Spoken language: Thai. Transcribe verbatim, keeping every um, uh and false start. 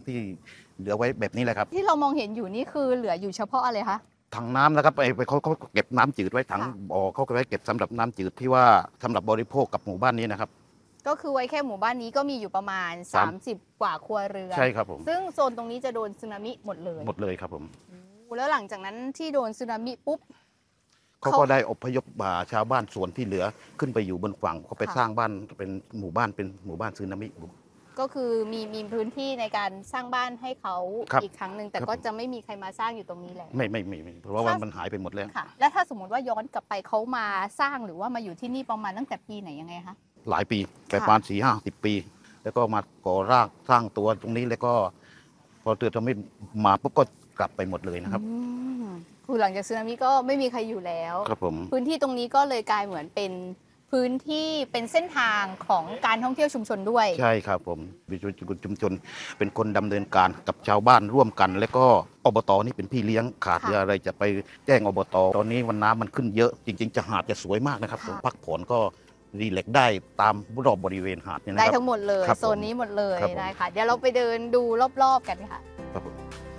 ที่เหลือไว้แบบนี้แหละครับที่เรามองเห็นอยู่นี่คือเหลืออยู่เฉพาะอะไรคะถังน้ำนะครับไปไปเขาเขาเก็บน้ำจืดไว้ถังบ่อเขาไว้เก็บสำหรับน้ำจืดที่ว่าสำหรับบริโภคกับหมู่บ้านนี้นะครับก็คือไว้แค่หมู่บ้านนี้ก็มีอยู่ประมาณสามสิบกว่าครัวเรือนใช่ครับผมซึ่งโซนตรงนี้จะโดนสึนามิหมดเลยหมดเลยครับผมแล้วหลังจากนั้นที่โดนสึนามิปุ๊บเขาก็ได้อพยพชาวบ้านส่วนที่เหลือขึ้นไปอยู่บนฝั่งเขาไปสร้างบ้านเป็นหมู่บ้านเป็นหมู่บ้านสึนามิก็คือมีมีพื้นที่ในการสร้างบ้านให้เขาอีกครั้งหนึ่งแต่ก็จะไม่มีใครมาสร้างอยู่ตรงนี้แล้วไม่ไม่ไม่เพราะว่ามันหายไปหมดแล้วค่ะแล้วถ้าสมมติว่าย้อนกลับไปเขามาสร้างหรือว่ามาอยู่ที่นี่ประมาณตั้งแต่ปีไหนยังไงคะหลายปีประมาณสี่ห้าสิบปี แล้วก็มาก่อรากสร้างตัวตรงนี้แล้วก็พอเตือนทำให้มาปุ๊บก็กลับไปหมดเลยนะครับคือหลังจากสึนามิก็ไม่มีใครอยู่แล้วครับผมพื้นที่ตรงนี้ก็เลยกลายเหมือนเป็นพื้นที่เป็นเส้นทางของการท่องเที่ยวชุมชนด้วยใช่ครับผมวิจุชุมชนเป็นคนดำเนินการกับชาวบ้านร่วมกัน แล้วก็อบตนี่เป็นพี่เลี้ยงขาดอะไรจะไปแจ้งอบตตอนนี้วันน้ำมันขึ้นเยอะจริงๆจะหาดจะสวยมากนะครับผมพักผ่อนก็รีแลกได้ตามรอบบริเวณหาดนี่นะครับได้ทั้งหมดเลยโซนนี้หมดเลยได้ค่ะเดี๋ยวเราไปเดินดูรอบๆกันค่ะ